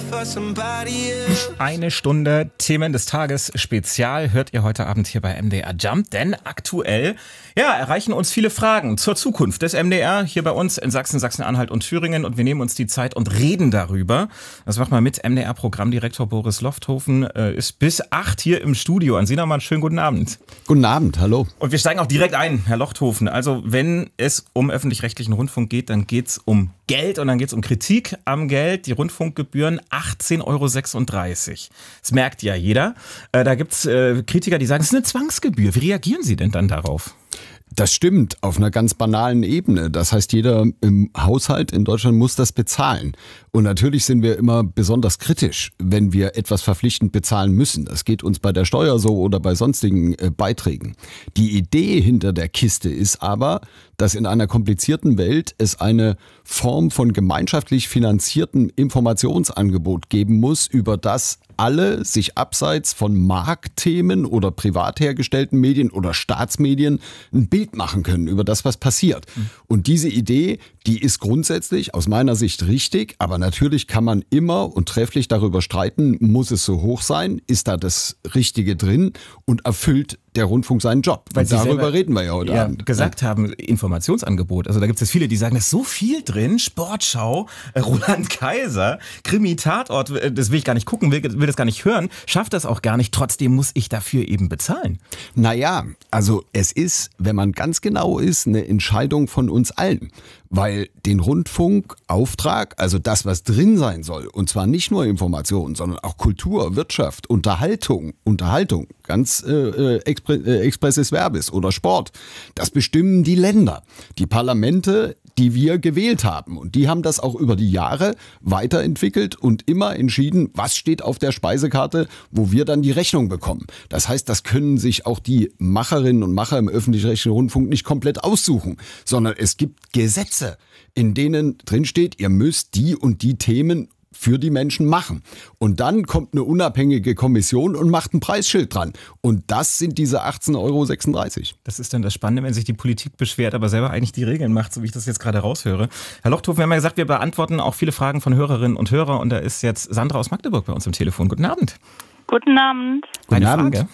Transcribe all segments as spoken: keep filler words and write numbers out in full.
Eine Stunde Themen des Tages Spezial hört ihr heute Abend hier bei M D R Jump, denn aktuell ja, erreichen uns viele Fragen zur Zukunft des M D R hier bei uns in Sachsen, Sachsen-Anhalt und Thüringen und wir nehmen uns die Zeit und reden darüber. Das macht mal mit. M D R-Programmdirektor Boris Lofthofen äh, ist bis acht hier im Studio. An Sie nochmal einen schönen guten Abend. Guten Abend, hallo. Und wir steigen auch direkt ein, Herr Lofthofen. Also wenn es um öffentlich-rechtlichen Rundfunk geht, dann geht es um Geld und dann geht es um Kritik am Geld. Die Rundfunkgebühren achtzehn Euro sechsunddreißig. Das merkt ja jeder. Äh, da gibt es äh, Kritiker, die sagen, es ist eine Zwangsgebühr. Wie reagieren Sie denn dann darauf? Das stimmt, auf einer ganz banalen Ebene. Das heißt, jeder im Haushalt in Deutschland muss das bezahlen. Und natürlich sind wir immer besonders kritisch, wenn wir etwas verpflichtend bezahlen müssen. Das geht uns bei der Steuer so oder bei sonstigen äh, Beiträgen. Die Idee hinter der Kiste ist aber, dass in einer komplizierten Welt es eine Form von gemeinschaftlich finanziertem Informationsangebot geben muss, über das alle sich abseits von Marktthemen oder privat hergestellten Medien oder Staatsmedien ein Bild machen können über das, was passiert. Mhm. Und diese Idee, die ist grundsätzlich aus meiner Sicht richtig, aber natürlich kann man immer und trefflich darüber streiten, muss es so hoch sein, ist da das Richtige drin und erfüllt der Rundfunk seinen Job. Weil und darüber reden wir ja heute ja, Abend. gesagt ja. haben, Informationsangebot. Also da gibt es viele, die sagen, da ist so viel drin. Sportschau, Roland Kaiser, Krimi-Tatort, das will ich gar nicht gucken, will, will das gar nicht hören, schafft das auch gar nicht. Trotzdem muss ich dafür eben bezahlen. Naja, also es ist, wenn man ganz genau ist, eine Entscheidung von uns allen. Weil den Rundfunkauftrag, also das, was drin sein soll, und zwar nicht nur Information, sondern auch Kultur, Wirtschaft, Unterhaltung, Unterhaltung, ganz äh, expre- äh, expresses Verbis oder Sport, das bestimmen die Länder, die Parlamente, die wir gewählt haben. Und die haben das auch über die Jahre weiterentwickelt und immer entschieden, was steht auf der Speisekarte, wo wir dann die Rechnung bekommen. Das heißt, das können sich auch die Macherinnen und Macher im öffentlich-rechtlichen Rundfunk nicht komplett aussuchen, sondern es gibt Gesetze, in denen drin steht, ihr müsst die und die Themen für die Menschen machen. Und dann kommt eine unabhängige Kommission und macht ein Preisschild dran. Und das sind diese achtzehn Euro sechsunddreißig. Das ist dann das Spannende, wenn sich die Politik beschwert, aber selber eigentlich die Regeln macht, so wie ich das jetzt gerade raushöre. Herr Lochthofen, wir haben ja gesagt, wir beantworten auch viele Fragen von Hörerinnen und Hörern. Und da ist jetzt Sandra aus Magdeburg bei uns am Telefon. Guten Abend. Guten Abend. Eine Guten Abend. Frage.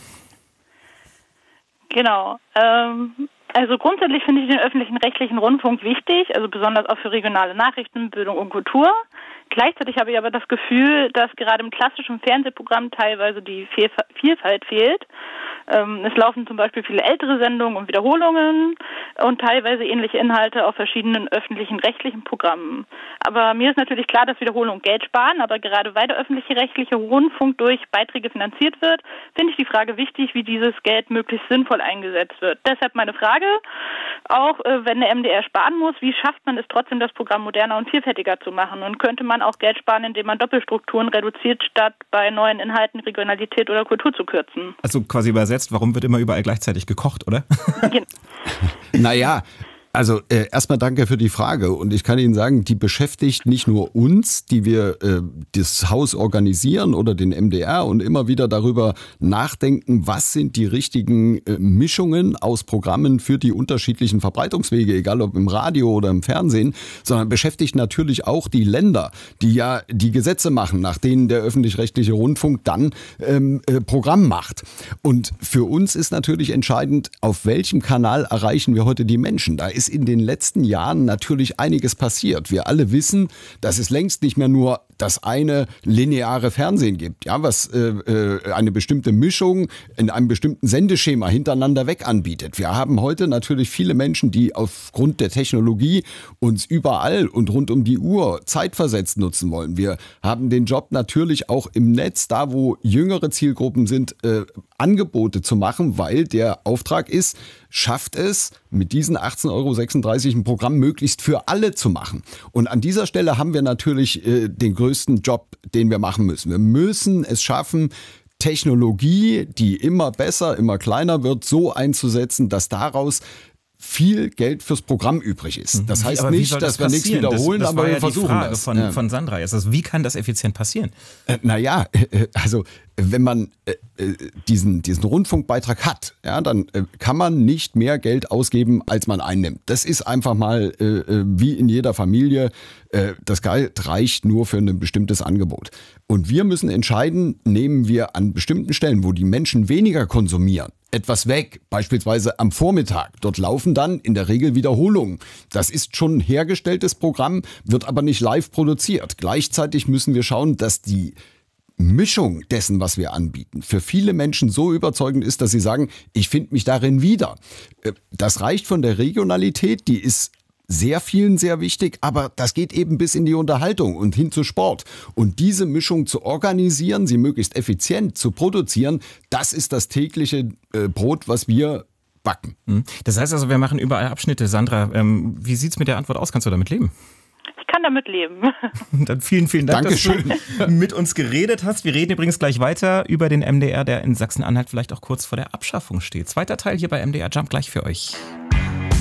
Genau. Ähm, also grundsätzlich finde ich den öffentlichen rechtlichen Rundfunk wichtig, also besonders auch für regionale Nachrichten, Bildung und Kultur. Gleichzeitig habe ich aber das Gefühl, dass gerade im klassischen Fernsehprogramm teilweise die Vielfalt fehlt. Ähm, es laufen zum Beispiel viele ältere Sendungen und Wiederholungen und teilweise ähnliche Inhalte auf verschiedenen öffentlichen rechtlichen Programmen. Aber mir ist natürlich klar, dass Wiederholungen Geld sparen, aber gerade weil der öffentliche rechtliche Rundfunk durch Beiträge finanziert wird, finde ich die Frage wichtig, wie dieses Geld möglichst sinnvoll eingesetzt wird. Deshalb meine Frage, auch äh, wenn der M D R sparen muss, wie schafft man es trotzdem, das Programm moderner und vielfältiger zu machen? Und könnte man auch Geld sparen, indem man Doppelstrukturen reduziert, statt bei neuen Inhalten Regionalität oder Kultur zu kürzen? Also quasi übersetzt, warum wird immer überall gleichzeitig gekocht, oder? Genau. Naja, also äh, erstmal danke für die Frage und ich kann Ihnen sagen, die beschäftigt nicht nur uns, die wir äh, das Haus organisieren oder den M D R und immer wieder darüber nachdenken, was sind die richtigen äh, Mischungen aus Programmen für die unterschiedlichen Verbreitungswege, egal ob im Radio oder im Fernsehen, sondern beschäftigt natürlich auch die Länder, die ja die Gesetze machen, nach denen der öffentlich-rechtliche Rundfunk dann ähm, äh, Programm macht. Und für uns ist natürlich entscheidend, auf welchem Kanal erreichen wir heute die Menschen. Da ist in den letzten Jahren natürlich einiges passiert. Wir alle wissen, dass es längst nicht mehr nur das eine lineare Fernsehen gibt, ja, was äh, äh, eine bestimmte Mischung in einem bestimmten Sendeschema hintereinander weg anbietet. Wir haben heute natürlich viele Menschen, die aufgrund der Technologie uns überall und rund um die Uhr zeitversetzt nutzen wollen. Wir haben den Job natürlich auch im Netz, da wo jüngere Zielgruppen sind, äh, Angebote zu machen, weil der Auftrag ist, schafft es, mit diesen achtzehn Euro sechsunddreißig ein Programm möglichst für alle zu machen. Und an dieser Stelle haben wir natürlich äh, den größten Job, den wir machen müssen. Wir müssen es schaffen, Technologie, die immer besser, immer kleiner wird, so einzusetzen, dass daraus viel Geld fürs Programm übrig ist. Das heißt aber nicht, dass das wir nichts wiederholen, das, das aber war wir ja versuchen die Frage das. von, Ja. von Sandra jetzt. Also wie kann das effizient passieren? Äh, naja, äh, also wenn man äh, diesen, diesen Rundfunkbeitrag hat, ja, dann äh, kann man nicht mehr Geld ausgeben, als man einnimmt. Das ist einfach mal äh, wie in jeder Familie. Äh, das Geld reicht nur für ein bestimmtes Angebot. Und wir müssen entscheiden, nehmen wir an bestimmten Stellen, wo die Menschen weniger konsumieren, etwas weg, beispielsweise am Vormittag. Dort laufen dann in der Regel Wiederholungen. Das ist schon ein hergestelltes Programm, wird aber nicht live produziert. Gleichzeitig müssen wir schauen, dass die Mischung dessen, was wir anbieten, für viele Menschen so überzeugend ist, dass sie sagen, ich finde mich darin wieder. Das reicht von der Regionalität, die ist sehr vielen sehr wichtig, aber das geht eben bis in die Unterhaltung und hin zu Sport. Und diese Mischung zu organisieren, sie möglichst effizient zu produzieren, das ist das tägliche äh, Brot, was wir backen. Das heißt also, wir machen überall Abschnitte. Sandra, ähm, wie sieht's mit der Antwort aus? Kannst du damit leben? Ich kann damit leben. Dann vielen, vielen Dank, Dankeschön. dass du mit uns geredet hast. Wir reden übrigens gleich weiter über den M D R, der in Sachsen-Anhalt vielleicht auch kurz vor der Abschaffung steht. Zweiter Teil hier bei M D R Jump gleich für euch.